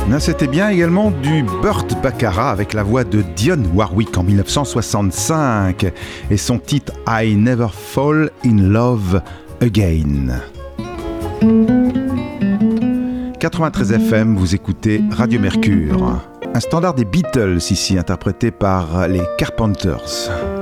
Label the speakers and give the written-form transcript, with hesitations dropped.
Speaker 1: C'était bien également du Burt Bacharach avec la voix de Dionne Warwick en 1965 et son titre I Never Fall in Love Again. 93 FM, vous écoutez Radio Mercure. Un standard des Beatles ici interprété par les Carpenters.